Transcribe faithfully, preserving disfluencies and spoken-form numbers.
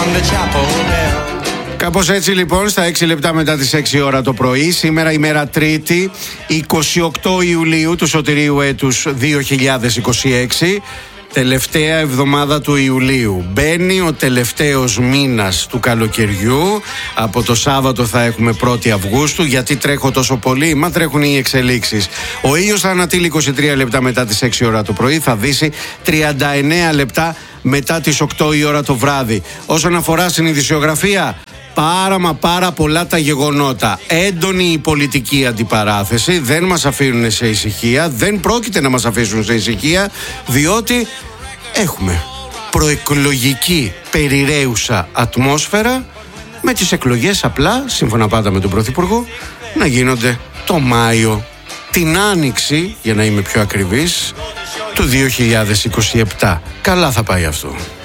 the chapel bell. Κάπως έτσι λοιπόν, στα έξι λεπτά μετά τις έξι ώρα το πρωί, σήμερα ημέρα Τρίτη, εικοστή ογδόη Ιουλίου του σωτηρίου έτους δύο χιλιάδες είκοσι έξι, τελευταία εβδομάδα του Ιουλίου. Μπαίνει ο τελευταίος μήνας του καλοκαιριού. Από το Σάββατο θα έχουμε πρώτη Αυγούστου. Γιατί τρέχω τόσο πολύ? Μα τρέχουν οι εξελίξεις. Ο ήλιος θα ανατείλει είκοσι τρία λεπτά μετά τις έξι ώρα το πρωί, θα δύσει τριάντα εννέα λεπτά μετά τις οκτώ η ώρα το βράδυ. Όσον αφορά στην ειδησιογραφία, πάρα μα πάρα πολλά τα γεγονότα. Έντονη η πολιτική αντιπαράθεση. Δεν μας αφήνουν σε ησυχία. Δεν πρόκειται να μας αφήσουν σε ησυχία, διότι έχουμε προεκλογική περιραίουσα ατμόσφαιρα, με τις εκλογές απλά, σύμφωνα πάντα με τον Πρωθυπουργό, να γίνονται το Μάιο, την Άνοιξη, για να είμαι πιο ακριβής, του δύο χιλιάδες είκοσι επτά. Καλά θα πάει αυτό.